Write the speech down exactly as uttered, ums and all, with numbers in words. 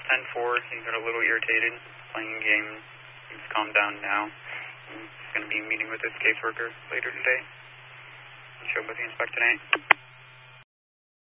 ten four, he got a little irritated, playing a game. He's calmed down now. He's going to be meeting with his caseworker later today. Show about the inspect tonight.